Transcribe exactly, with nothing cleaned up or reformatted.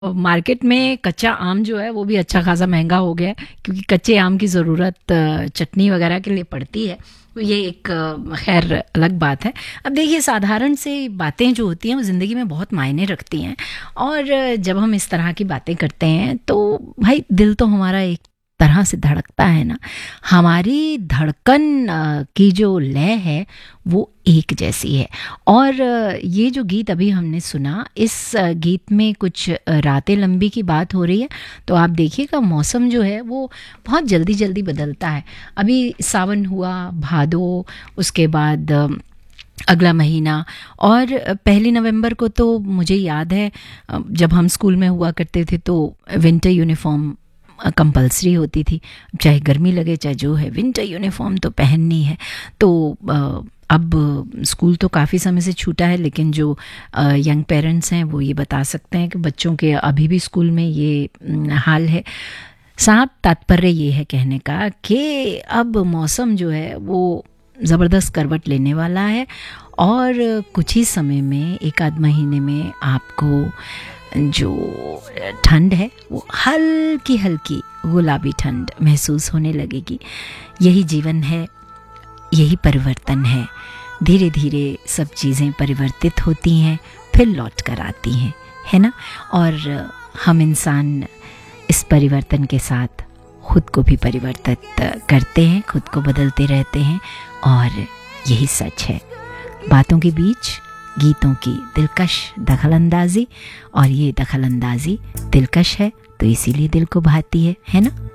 Market में कच्चा आम जो है वो भी अच्छा खासा महंगा हो गया है, क्योंकि कच्चे आम की ज़रूरत अ, चटनी वगैरह के लिए पड़ती है। तो ये एक अ, खैर अलग बात है। अब देखिए, साधारण से बातें जो होती हैं वो ज़िंदगी में बहुत मायने रखती हैं। और अ, जब हम इस तरह की बातें करते हैं तो भाई दिल तो हमारा एक तरह से धड़कता है ना। हमारी धड़कन अ, की जो लय है वो एक जैसी है। और अ, ये जो गीत अभी हमने सुना, इस अ, गीत में कुछ अ, रातें लंबी की बात हो रही है। तो आप देखिएगा, मौसम जो है वो बहुत जल्दी जल्दी बदलता है। अभी सावन हुआ, भादो, उसके बाद अ, अगला महीना। और अ, पहली नवंबर को तो मुझे याद है, अ, जब हम स्कूल में हुआ करते थे तो विंटर यूनिफॉर्म कंपलसरी होती थी। चाहे गर्मी लगे चाहे जो है, विंटर यूनिफॉर्म तो पहननी है। तो अ, अब स्कूल तो काफ़ी समय से छूटा है, लेकिन जो यंग पेरेंट्स हैं वो ये बता सकते हैं कि बच्चों के अभी भी स्कूल में ये न, हाल है। साफ तात्पर्य ये है कहने का कि अब मौसम जो है वो ज़बरदस्त करवट लेने वाला है। और कुछ ही समय में, एक आध महीने में, आपको जो ठंड है वो हल्की हल्की गुलाबी ठंड महसूस होने लगेगी। यही जीवन है, यही परिवर्तन है। धीरे धीरे सब चीज़ें परिवर्तित होती हैं, फिर लौट कर आती हैं, है ना। और हम इंसान इस परिवर्तन के साथ खुद को भी परिवर्तित करते हैं, खुद को बदलते रहते हैं। और यही सच है। बातों के बीच गीतों की दिलकश दखलंदाजी, और ये दखलंदाजी दिलकश है तो इसीलिए दिल को भाती है है ना।